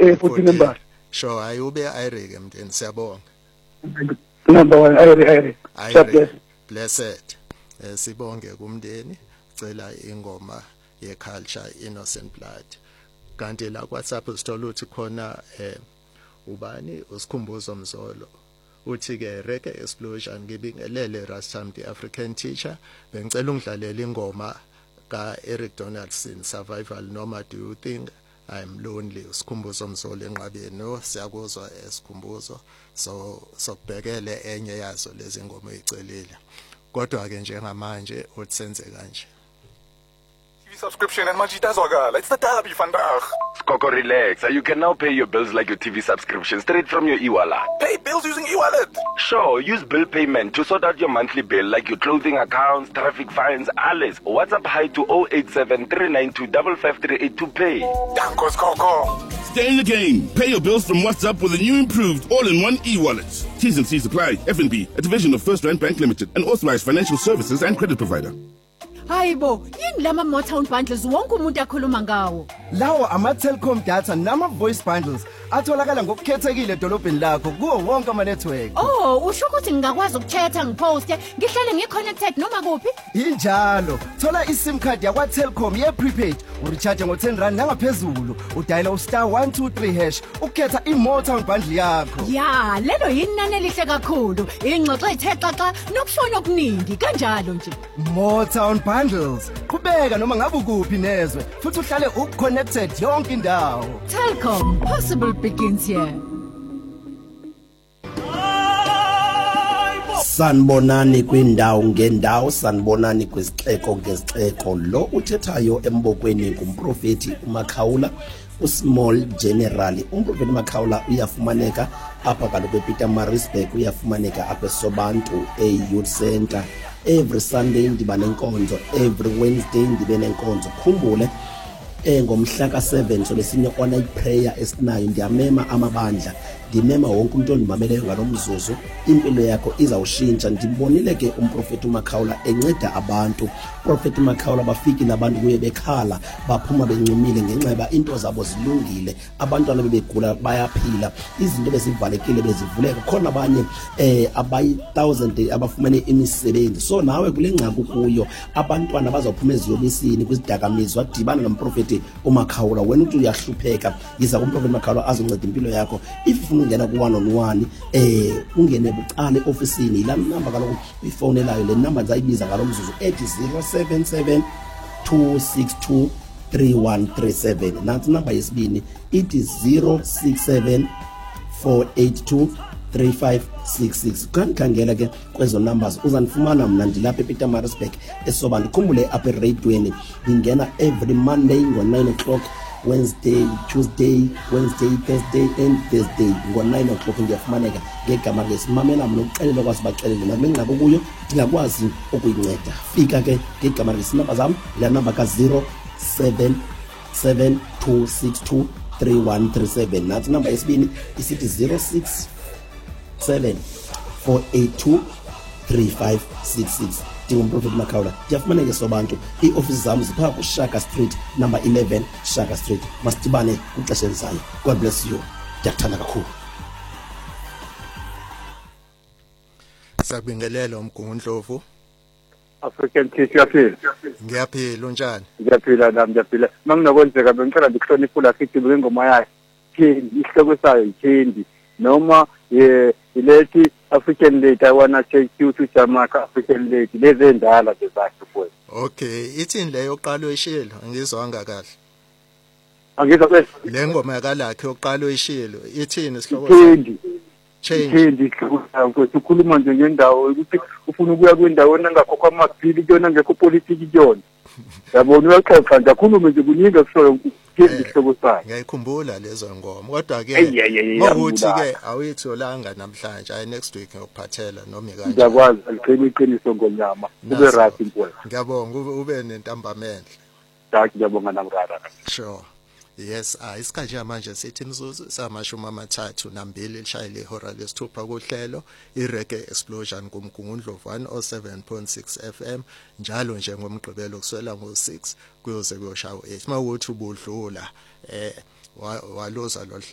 futhi number sure hayi ube Iri ke mndeni siyabonga number 1 Iri blessed sibonge kumndeni cela ingoma yeculture Innocent Blood kanti la kwaSapho sithola uthi khona ubani usikhumbuzo Mzolo uthi ke Reggae Explosion ngibingelele Rastam the African teacher bengicela ungidlalela ingoma ka Eric Donaldson Survival noma Do You Think I'm Lonely usikhumbuzo Mzolo enqabeni no siyakuzwa esikhumbuzo so kubhekele enye yazo lezi ngoma ezicelile kodwa ke njengamanje uthi senze kanje subscription and majitazwakala. It's the derby vandag. Skoko, relax. You can now pay your bills like your TV subscription straight from your e-wallet. Pay bills using e-wallet. Sure, use bill payment to sort out your monthly bill like your clothing accounts, traffic fines, alles. WhatsApp hi to 087 392 55382 to pay. Danko Skoko. Stay in the game. Pay your bills from WhatsApp with a new improved all-in-one e-wallet. T's and C's apply. FNB, a division of First Rand Bank Limited, an authorized financial services and credit provider. Hayibo, yini lama Motown bundles wonke umuntu akhuluma ngawo? Lawo ama Telkom data nama voice bundles atholakala ngokukhethekile edolobheni lakho kuwo wonke ama network. Oh, usho ukuthi ngingakwazi ukukhetha ngiposte, ngihlale ngiconnected noma kuphi? Injalo. Thola iSIM card yakwa Telkom ye prepaid, urecharge ngo R10 nangaphezulu, udial *123# ukhetha iMotown bundle yakho. Ya, lelo yinani elihle kakhulu. Ingxoxo ethe xaxa nokushona okuningi kanjalo nje. Motown bundles. Qhubeka noma ngabe ukuphi nezwe, futhi uhlale uconnected yonke indawo. Telkom, possible begins here. Sanibonani kwindawo ngendawo sanibonani kwizixeko ngezixeko lo uthethayo embokweni ngumprofeti uMakhawula uSmall General umprofeti uMakhawula uyafumaneka apha kaloku ePietermaritzburg uyafumaneka apha eSobantu eYouth Center every Sunday ndiba nenkonzo every Wednesday ndibe nenkonzo khumbule ngomhla ka7 so lesinye ona iprayer esinayo ndiyamema amabandla ndimema wonke umuntu ondimameleyo ngalomzuzu impilo yakho izawushintsha ndibonile ke umprofeti uMakhawula enceda abantu Prophet Makhawula bafiki nabantu kuye bekhala baphuma bencumile ngenxeba into zabo zilungile abantwana bebegula bayaphila izinto bezivalekile bezivuleka khona abanye abayi1000 abafumene imisebenzi so nawe kule ngcaku kuyo abantwana bazawuphuma eziyobisini kwizidakamizwa dibana nomprofeti uMakhawula wena uthi uyahlupheka yiza kumprofeti Makhawula azonceda impilo yakho if ufuna ungena ku1-on-1 ungene bucala eofisini la number kaloku uyifonelayo le number zayibiza ngalomzuzu ethi 077 262 3137 nansi number yesibini ithi 067 482 3566 kankhangela ke kwezo numbers uzanifumana mna ndilapha ePietermaritzburg eSobantu khumbule apha eRadioweni ngingena every Monday ngo9 o'clock Wednesday, Tuesday, Wednesday, Thursday and Thursday ngo9 o'clock ndiyafumaneka ngegama lesimamela mna uxelele kwasibaxelele nami ngqaba kuyo ndingakwazi ukuyinceda fika ke ngegama lesinamba zami la number ka 0772623137 nathi number yesibini isithi 067 482 3566 ndingumprofeti Makhawula ndiyafumaneka eSobantu ioffice zami zipha ku Shaka Street number 11 Shaka Street masitibane kwixesha elizayo God bless you ndiyakuthanda kakhulu sakubingelela umgungundlovu African teacher ngiyaphila unjani ngiyaphila nami ngiyaphila manginokwenzeka bengicela ndihloniphe lakithi ngengoma yakhe Kendi isihloko sayo Kendi noma ilethi African lady I wanna take you to Jamaica African lady lezi endala zakhe futhi okay ithini leyo oqala oyishilo angizwanga kahle angizwa bese le ngoma yakalakhe oqala oyishilo ithini isihloko Kendi change ukhuluma nje ngendawo ukuthi ufuna ukuya kwindawo engakhokha amaphili kuyona ngekho politiki kuyona yabona uyaxoxa nje akhulume nje kuningi kushoyo isihloko sakhe ngiyikhumbula lezo ngoma kodwa ke mawuthi ke awuyitholanga namhlanje ay next week ngiyokuphathela noma ikanje ngiyakwazi aliqhini iqiniso ngonyama ube right impela ngiyabonga ube nentambamendle ngiyabonga namrara sure yes isikhathi manje sithi imzuzu samashumi amathathu nambili lishayile ihora lesithupha kuhlelo iReggae Explosion kumgungundlovu 107.6 FM njalo nje ngomgqibelo kuswela ngo6 kuyoze kuyoshawa 8 mawuthi ubudlula waloza lo